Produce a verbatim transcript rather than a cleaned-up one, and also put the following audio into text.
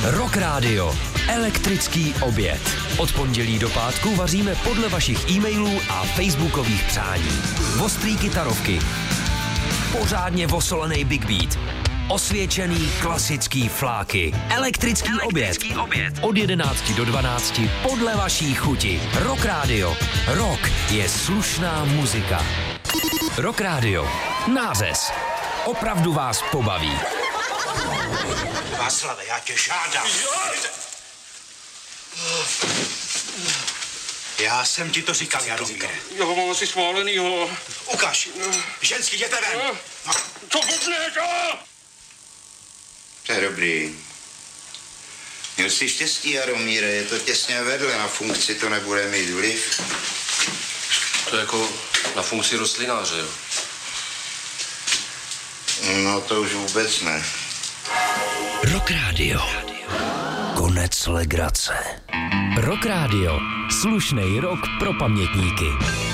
Rock Radio. Elektrický oběd. Od pondělí do pátku vaříme podle vašich e-mailů a facebookových přání. Ostrý kytarovky. Pořádně vosolený big beat. Osvědčený klasický fláky. Elektrický, Elektrický oběd. oběd. Od jedenácti do dvanácti podle vaší chuti. Rock Radio. Rock je slušná muzika. Rock Radio. Nářez. Opravdu vás pobaví. Václave, já tě žádám. Já jsem ti to říkal, Jaromíre. Já mám asi schválenýho. Ukaž. Ženský, jděte ven. Co bubneš? To je dobrý. Měl jsi štěstí, Jaromíre, je to těsně vedle, na funkci to nebude mít vliv. To je jako na funkci rostlináře, jo? No to už vůbec ne. Rock Radio. Konec legrace. Rock Radio. Slušnej rock pro pamětníky.